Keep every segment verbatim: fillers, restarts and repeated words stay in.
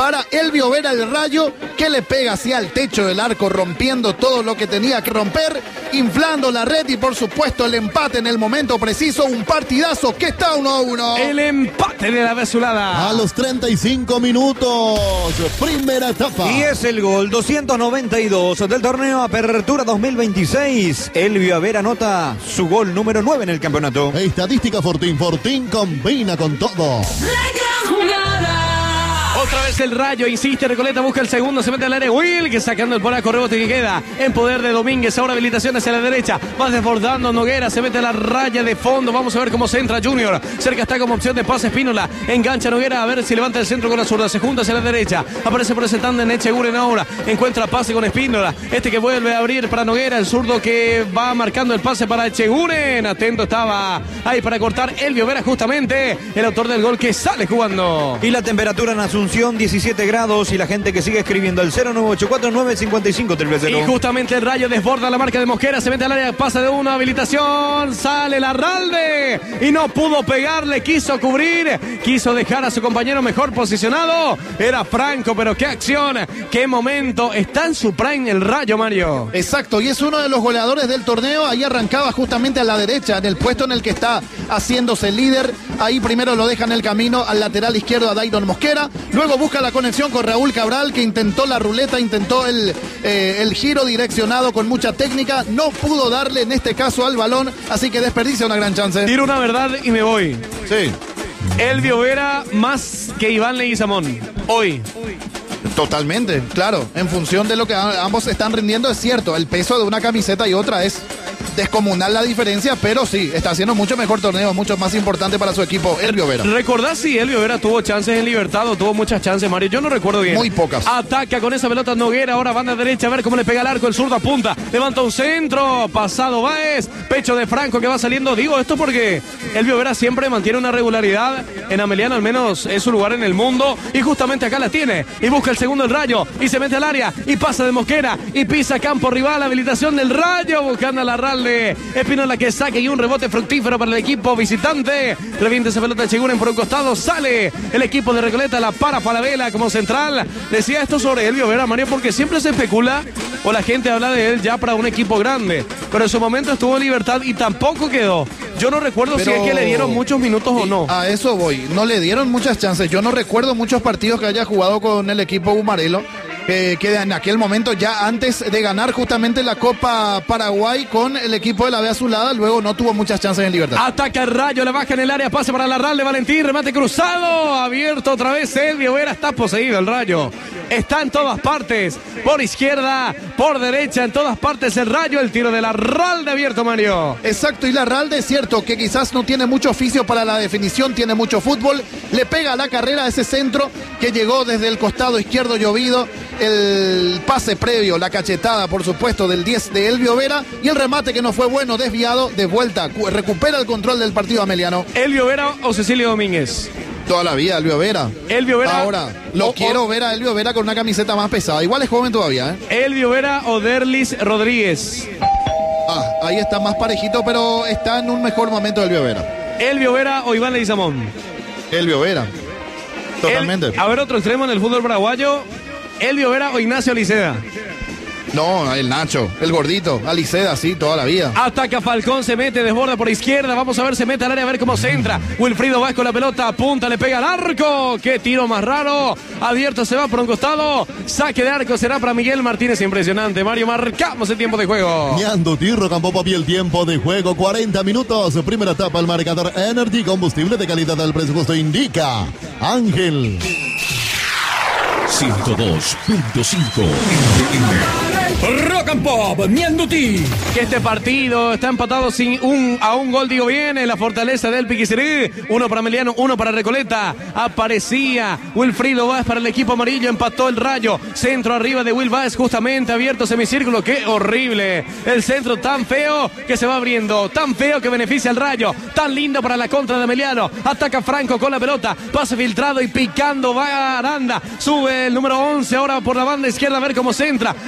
para Elvio Vera, el Rayo, que le pega hacia el techo del arco, rompiendo todo lo que tenía que romper, inflando la red y por supuesto el empate en el momento preciso. Un partidazo que está uno a uno. El empate de la Vesulada. A los treinta y cinco minutos, primera etapa. Y es el gol doscientos noventa y dos del torneo Apertura dos mil veintiséis. Elvio Vera anota su gol número nueve en el campeonato. Estadística Fortín. Fortín combina con todo. Otra vez el Rayo, insiste, Recoleta busca el segundo, se mete al área Will, que sacando el polaco, rebote que queda en poder de Domínguez, ahora habilitación hacia la derecha, va desbordando Noguera, se mete a la raya de fondo, vamos a ver cómo se entra Junior, cerca está como opción de pase Espínola, engancha Noguera, a ver si levanta el centro con la zurda, se junta hacia la derecha, aparece por ese tándem Echeguren ahora, encuentra pase con Espínola, este que vuelve a abrir para Noguera, el zurdo que va marcando el pase para Echeguren, atento estaba ahí para cortar Elvio Vera, justamente el autor del gol que sale jugando. Y la temperatura en Asunción diecisiete grados y la gente que sigue escribiendo al cero nueve ocho cuatro nueve cinco cinco tres cero. Y justamente el Rayo desborda la marca de Mosquera, se mete al área, pasa de una habilitación, sale Larralde y no pudo pegarle, quiso cubrir, quiso dejar a su compañero mejor posicionado, era Franco, pero qué acción, qué momento, está en su prime el Rayo, Mario. Exacto, y es uno de los goleadores del torneo, ahí arrancaba justamente a la derecha, en el puesto en el que está haciéndose líder, ahí primero lo deja en el camino al lateral izquierdo a Dayron Mosquera, luego busca la conexión con Raúl Cabral, que intentó la ruleta, intentó el, eh, el giro direccionado con mucha técnica, no pudo darle en este caso al balón, así que desperdicia una gran chance. Tiro una verdad y me voy. Sí. Elvio Vera más que Iván Leguizamón, hoy. Totalmente, claro, en función de lo que ambos están rindiendo, es cierto, el peso de una camiseta y otra es descomunal la diferencia, pero sí, está haciendo mucho mejor torneo, mucho más importante para su equipo, Elvio Vera. ¿Recordás si Elvio Vera tuvo chances en Libertad o tuvo muchas chances, Mario? Yo no recuerdo bien. Muy pocas. Ataca con esa pelota Noguera, ahora banda derecha, a ver cómo le pega el arco, el zurdo apunta, levanta un centro, pasado Báez, pecho de Franco que va saliendo, digo esto porque Elvio Vera siempre mantiene una regularidad, en Ameliano al menos es su lugar en el mundo, y justamente acá la tiene, y busca el segundo el Rayo, y se mete al área, y pasa de Mosquera, y pisa campo rival, habilitación del Rayo, buscando a Larralde, Espínola que saque y un rebote fructífero para el equipo visitante, reviente esa pelota de Echeguren por un costado, sale el equipo de Recoleta, la para Falabella como central. Decía esto sobre Elvio Vera, Mario, porque siempre se especula o la gente habla de él ya para un equipo grande, pero en su momento estuvo en Libertad y tampoco quedó. Yo no recuerdo pero... si es que le dieron muchos minutos o no. A eso voy, no le dieron muchas chances. Yo no recuerdo muchos partidos que haya jugado con el equipo Bumarelo. Eh, que en aquel momento, ya antes de ganar justamente la Copa Paraguay con el equipo de la B Azulada, luego no tuvo muchas chances en Libertad. Ataca el Rayo, le baja en el área, pase para Larralde, Valentín, remate cruzado, abierto otra vez Elvio Vera, está poseído el Rayo, está en todas partes, por izquierda, por derecha, en todas partes el Rayo, el tiro de Larralde abierto, Mario. Exacto, y Larralde es cierto que quizás no tiene mucho oficio para la definición, tiene mucho fútbol, le pega a la carrera a ese centro que llegó desde el costado izquierdo llovido, el pase previo, la cachetada por supuesto del diez de Elvio Vera y el remate que no fue bueno, desviado, de vuelta, recupera el control del partido Ameliano. ¿Elvio Vera o Cecilio Domínguez? Toda la vida, Elvio Vera. Elvio Vera. Ahora, lo o, quiero o, ver a Elvio Vera con una camiseta más pesada. Igual es joven todavía, ¿eh? Elvio Vera o Derlis Rodríguez. Ah, ahí está más parejito, pero está en un mejor momento Elvio Vera. Elvio Vera o Iván Leguizamón. Elvio Vera. Totalmente. El, a ver, otro extremo en el fútbol paraguayo. Elvio Vera o Ignacio Liceda. No, el Nacho, el gordito, Aliceda, sí, toda la vida. Ataca Falcón, se mete, desborda por izquierda, vamos a ver, se mete al área, a ver cómo se entra. Wilfrido Vázquez con la pelota, apunta, le pega al arco. Qué tiro más raro, abierto, se va por un costado. Saque de arco será para Miguel Martínez, impresionante. Mario, marcamos el tiempo de juego. Ñando Tirro, Campo Papi, el tiempo de juego, cuarenta minutos. Primera etapa, el marcador Energy, combustible de calidad al presupuesto indica. Ángel. ciento dos punto cinco Rock and Pop, Ñanduti. Que este partido está empatado sin un, a un gol, digo bien, en la fortaleza del Piquisirí. Uno para Ameliano, uno para Recoleta. Aparecía Wilfrido Vázquez para el equipo amarillo, empató el Rayo. Centro arriba de Will Vázquez, justamente abierto semicírculo. Qué horrible. El centro tan feo que se va abriendo, tan feo que beneficia al Rayo, tan lindo para la contra de Ameliano. Ataca Franco con la pelota, pase filtrado y picando va Aranda. Sube el número once ahora por la banda izquierda, a ver cómo se entra hasta el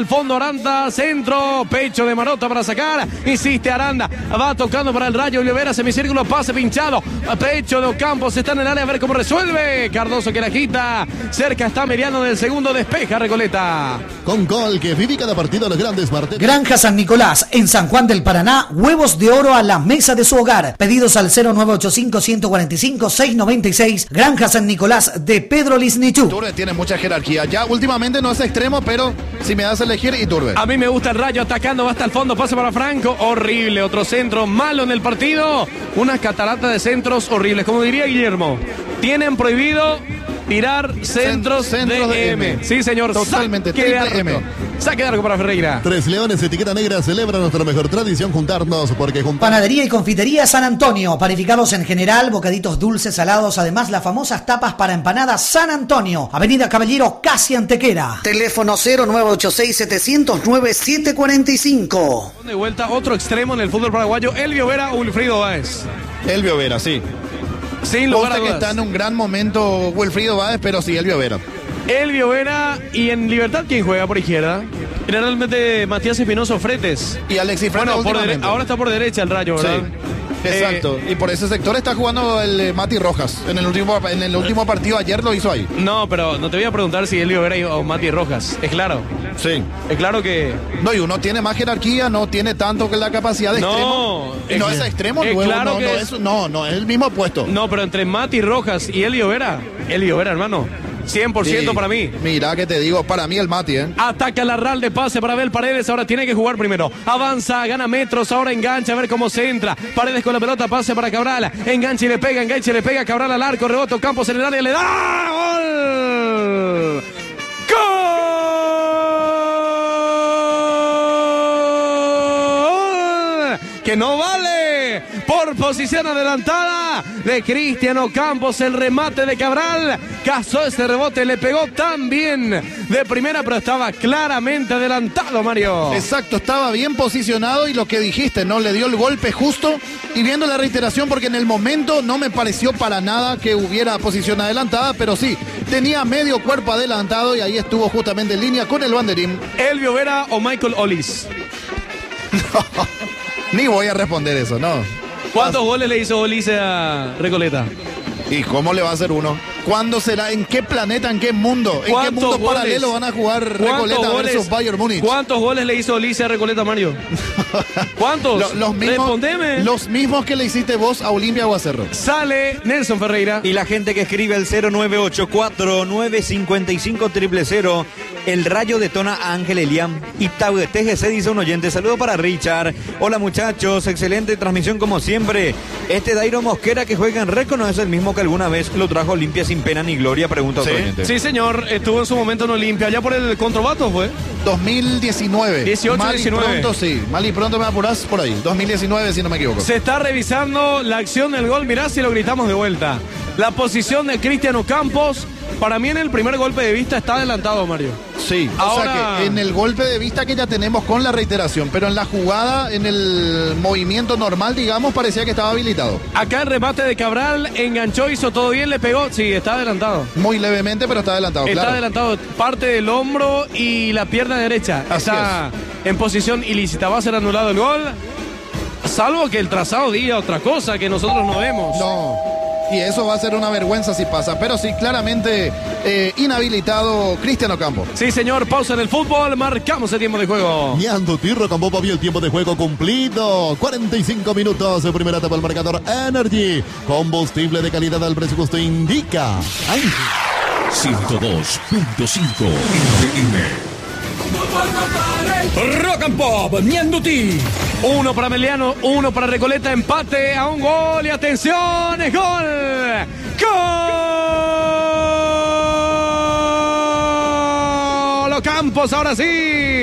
fondo Aranda, centro, pecho de Marota para sacar, insiste Aranda, va tocando para el Rayo Olivera, semicírculo, pase pinchado, pecho de Ocampos, está en el área, a ver cómo resuelve, Cardoso que la quita, cerca está Meriano del segundo, despeja Recoleta. Con gol que vive cada partido los grandes martes. Granja San Nicolás, en San Juan del Paraná, huevos de oro a la mesa de su hogar. Pedidos al cero nueve ocho cinco, uno cuatro cinco, seis nueve seis. Granja San Nicolás de Pedro Lisnichú. Iturbe tiene mucha jerarquía. Ya últimamente no es extremo, pero si me das a elegir, Iturbe. A mí me gusta el Rayo atacando, va hasta el fondo, pase para Franco. Horrible, otro centro malo en el partido. Una catarata de centros horribles. Como diría Guillermo, tienen prohibido tirar centros, centros de, de M. M. Sí, señor. Totalmente, Saque de triple arco. M. Saque de arco para Ferreira. Tres Leones, etiqueta negra, celebra nuestra mejor tradición, juntarnos, porque juntar... Panadería y confitería San Antonio, panificados en general, bocaditos dulces, salados, además las famosas tapas para empanadas San Antonio, Avenida Caballero, casi Antequera. Teléfono cero nueve ocho seis, siete cero nueve, siete cuatro cinco. De vuelta, otro extremo en el fútbol paraguayo, Elvio Vera, Wilfrido Báez. Elvio Vera, sí. Sin lugar a Consta que dudas. está en un gran momento Wilfrido Báez, pero sí, Elvio Vera. Elvio Vera, y en Libertad, ¿quién juega por izquierda? Generalmente Matías Espinoso Fretes. Y Alexis Frena Bueno, por dere- últimamente. ahora está por derecha el Rayo, ¿verdad? Sí, exacto. Eh, y por ese sector está jugando el eh, Mati Rojas. En el último en el último partido ayer lo hizo ahí. No, pero no te voy a preguntar si Elvio Vera o Mati Rojas. Es claro. Sí. Es claro que... No, y uno tiene más jerarquía, no tiene tanto que la capacidad de No, extremo. Y no es- es extremo, es luego claro no, que no, es- es, no, no, es el mismo puesto. No, pero entre Mati Rojas y Elvio Vera, Elvio Vera, hermano, cien por ciento Sí. para mí. Mira que te digo, para mí el Mati, ¿eh? Ataca la ral de pase para Abel Paredes, ahora tiene que jugar primero. Avanza, gana metros, ahora engancha, a ver cómo se entra. Paredes con la pelota, pase para Cabral. Engancha y le pega, engancha y le pega. Cabral al arco, rebota Campos en el área, le da gol. ¡Gol! Que no vale por posición adelantada de Cristiano Campos, el remate de Cabral, cazó ese rebote, le pegó tan bien de primera, pero estaba claramente adelantado, Mario. Exacto, estaba bien posicionado y lo que dijiste, ¿no? Le dio el golpe justo y viendo la reiteración, porque en el momento no me pareció para nada que hubiera posición adelantada, pero sí, tenía medio cuerpo adelantado y ahí estuvo justamente en línea con el banderín. Elvio Vera o Michael Olis. Ni voy a responder eso, ¿no? ¿Cuántos goles le hizo Olis a Recoleta? ¿Y cómo le va a hacer uno? ¿Cuándo será? ¿En qué planeta? ¿En qué mundo? ¿En qué ¿Cuántos mundo goles? paralelo van a jugar Recoleta versus Bayern Múnich? ¿Cuántos goles le hizo Olis a Recoleta, Mario? ¿Cuántos? Lo- los, mismos, Respondeme. los mismos que le hiciste vos a Olimpia Guacerro. Sale Nelson Ferreira. Y la gente que escribe al cero nueve ocho cuatro, nueve cinco cinco, cero cero cero. El Rayo detona a Ángel Eliam. Y Taude T G C, dice un oyente. Saludo para Richard. Hola muchachos, excelente transmisión como siempre. Este Dairo Mosquera que juega en Reco no es el mismo que alguna vez lo trajo Olimpia sin pena ni gloria, pregunta otro Sí. oyente. Sí, señor, estuvo en su momento en Olimpia, allá por el Controvato fue. dos mil diecinueve. dieciocho, Mal diecinueve. y pronto, sí. Mal y pronto me apurás por ahí. dos mil diecinueve, si no me equivoco. Se está revisando la acción del gol, mirá si lo gritamos de vuelta. La posición de Cristiano Campos, para mí en el primer golpe de vista está adelantado, Mario. Sí, o Ahora- sea que en el golpe de vista que ya tenemos con la reiteración, pero en la jugada, en el movimiento normal, digamos, parecía que estaba habilitado. Acá el remate de Cabral, enganchó, hizo todo bien, le pegó, sí, está adelantado. Muy levemente, pero está adelantado, Está claro. adelantado, parte del hombro y la pierna derecha. Así Está en posición ilícita, va a ser anulado el gol. Salvo que el trazado diga otra cosa que nosotros no vemos. No. Y eso va a ser una vergüenza si pasa. Pero sí, claramente eh, inhabilitado Cristiano Campos. Sí, señor, pausa en el fútbol, marcamos el tiempo de juego. Ñando Tirro con Bobo vio el tiempo de juego cumplido. cuarenta y cinco minutos. Primera etapa al marcador Energy. Combustible de calidad al presupuesto indica. Ángel. ciento dos punto cinco F M. Rock and Pop, Ñanduti. Uno para Meliano, uno para Recoleta, empate a un gol y atención, es gol. ¡Gol! Campos, ahora sí.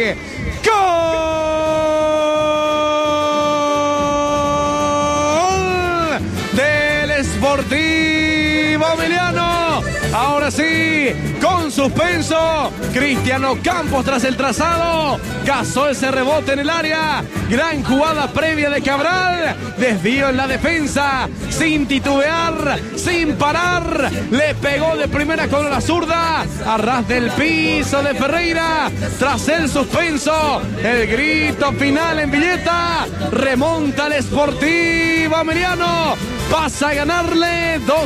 ¡Gol! Del Sportivo Emiliano. Ahora sí, con suspenso, Cristiano Campos tras el trazado, cazó ese rebote en el área, gran jugada previa de Cabral, desvío en la defensa, sin titubear, sin parar, le pegó de primera con la zurda, a ras del piso de Ferreira, tras el suspenso, el grito final en Villeta, remonta el Sportivo Ameriano, pasa a ganarle dos